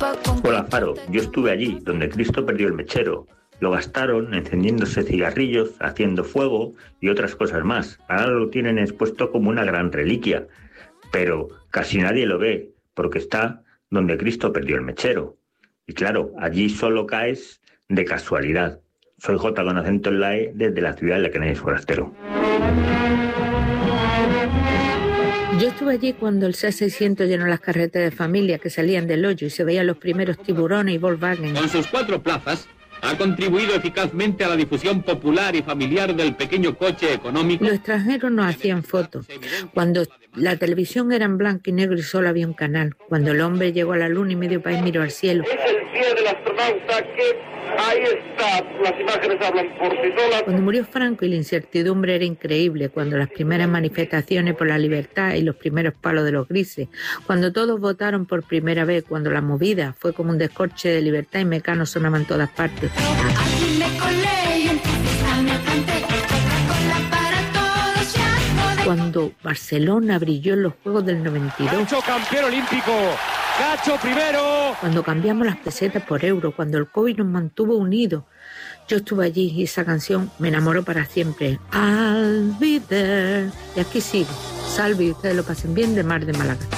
Hola, Faro. Yo estuve allí, donde Cristo perdió el mechero. Lo gastaron encendiéndose cigarrillos, haciendo fuego y otras cosas más. Ahora lo tienen expuesto como una gran reliquia. Pero casi nadie lo ve, porque está donde Cristo perdió el mechero. Y claro, allí solo caes de casualidad. Soy J con acento en la E desde la ciudad de la que nadie es forastero. Yo estuve allí cuando el SEA 600 llenó las carreteras de familia que salían del hoyo y se veían los primeros tiburones y Volkswagen. Con sus 4 plazas, ha contribuido eficazmente a la difusión popular y familiar del pequeño coche económico. Los extranjeros nos hacían fotos. Cuando la televisión era en blanco y negro y solo había un canal. Cuando el hombre llegó a la luna y medio país miró al cielo. Es el día del astronauta que ahí está. Las imágenes hablan por sí solas. Cuando murió Franco y la incertidumbre era increíble. Cuando las primeras manifestaciones por la libertad y los primeros palos de los grises. Cuando todos votaron por primera vez. Cuando la movida fue como un descorche de libertad y Mecano sonaba en todas partes. Cuando Barcelona brilló en los Juegos del 92. Cacho, campeón olímpico. Cacho primero. Cuando cambiamos las pesetas por euros. Cuando el COVID nos mantuvo unidos. Yo estuve allí y esa canción me enamoró para siempre. I'll be there. Y aquí sigo. Salve y ustedes lo pasen bien de Mar de Málaga.